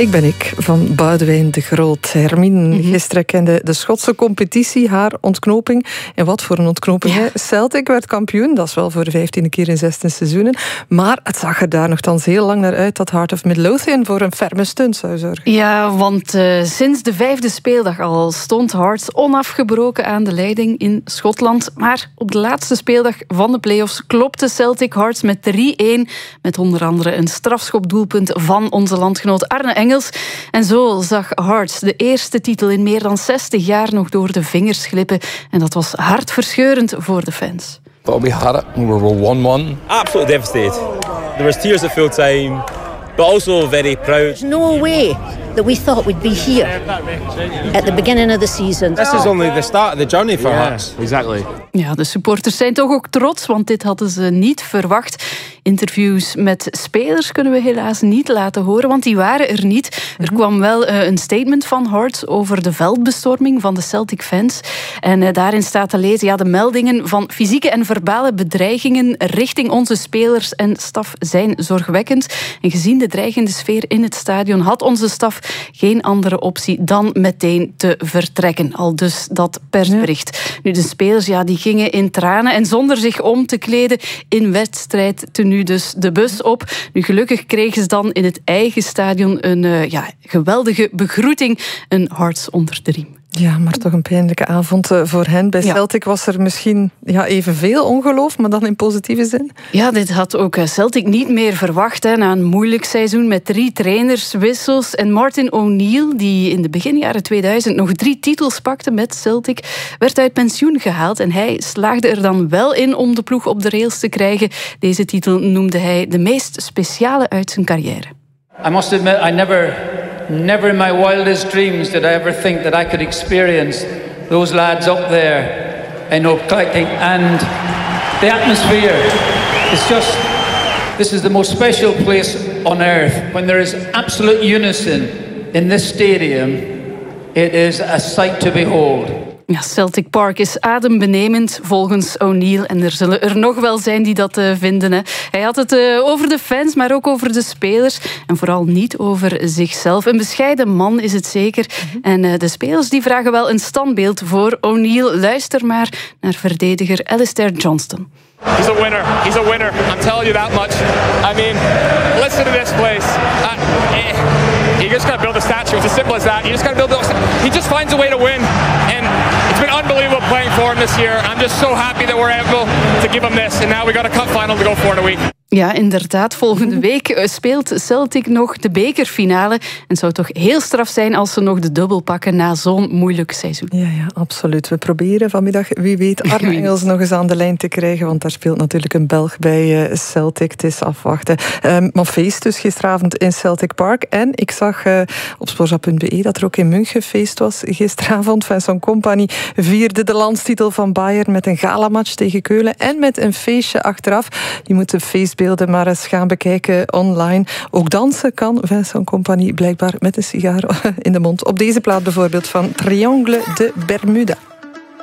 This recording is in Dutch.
Ik ben ik, van Boudewijn de Groot. Hermine, gisteren kende de Schotse competitie haar ontknoping. En wat voor een ontknoping, hè? Celtic werd kampioen, dat is wel voor de 15e keer in 16 seizoenen. Maar het zag er daar nogthans heel lang naar uit dat Heart of Midlothian voor een ferme stunt zou zorgen. Ja, want sinds de 5e speeldag al stond Hearts onafgebroken aan de leiding in Schotland. Maar op de laatste speeldag van de play-offs klopte Celtic Hearts met 3-1. Met onder andere een strafschopdoelpunt van onze landgenoot Arne Engels. En zo zag Hearts de eerste titel in meer dan 60 jaar nog door de vingers glippen. En dat was hartverscheurend voor de fans. But we had it. We were 1-1. Absolutely devastated. There was tears at full time, but also very proud. There's no way that we thought we'd be here at the beginning of the season. This is only the start of the journey for us. Exactly. Ja, de supporters zijn toch ook trots, want dit hadden ze niet verwacht. Interviews met spelers kunnen we helaas niet laten horen, want die waren er niet. Er kwam wel een statement van Hearts over de veldbestorming van de Celtic fans. En daarin staat te lezen, de meldingen van fysieke en verbale bedreigingen richting onze spelers en staf zijn zorgwekkend. En gezien de dreigende sfeer in het stadion had onze staf geen andere optie dan meteen te vertrekken. Al dus dat persbericht. Nu, de spelers die gingen in tranen en zonder zich om te kleden in wedstrijd nu dus de bus op. Nu, gelukkig kregen ze dan in het eigen stadion een geweldige begroeting. Een Hearts onder de riem. Ja, maar toch een pijnlijke avond voor hen. Bij Celtic was er misschien evenveel ongeloof, maar dan in positieve zin. Ja, dit had ook Celtic niet meer verwacht. Na een moeilijk seizoen met 3 trainerswissels. En Martin O'Neill, die in de beginjaren 2000 nog 3 titels pakte met Celtic, werd uit pensioen gehaald. En hij slaagde er dan wel in om de ploeg op de rails te krijgen. Deze titel noemde hij de meest speciale uit zijn carrière. I must admit, I never in my wildest dreams did I ever think that I could experience those lads up there, collecting, and the atmosphere is just, this is the most special place on earth. When there is absolute unison in this stadium, it is a sight to behold. Ja, Celtic Park is adembenemend volgens O'Neill. En er zullen er nog wel zijn die dat vinden. Hè. Hij had het over de fans, maar ook over de spelers. En vooral niet over zichzelf. Een bescheiden man is het zeker. En de spelers die vragen wel een standbeeld voor O'Neill. Luister maar naar verdediger Alistair Johnston. He's a winner. He's a winner. I'm telling you that much. I mean, listen to this place. You just got to build a statue. It's as simple as that. You just got to build he just finds a way to win. And it's been unbelievable playing for him this year. I'm just so happy that we're able to give him this. And now we got a cup final to go for in a week. Ja, inderdaad. Volgende week speelt Celtic nog de bekerfinale. En het zou toch heel straf zijn als ze nog de dubbel pakken na zo'n moeilijk seizoen. Ja, absoluut. We proberen vanmiddag, wie weet, Arne Engels nog eens aan de lijn te krijgen. Want daar speelt natuurlijk een Belg bij Celtic. Het is afwachten. Maar feest dus gisteravond in Celtic Park. En ik zag op sporza.be dat er ook in München feest was gisteravond. Vincent Kompany vierde de landstitel van Bayern met een galamatch tegen Keulen. En met een feestje achteraf. Je moet de feestbeelden maar eens gaan bekijken online. Ook dansen kan Vincent Kompany blijkbaar met een sigaar in de mond. Op deze plaat bijvoorbeeld van Triangle de Bermuda.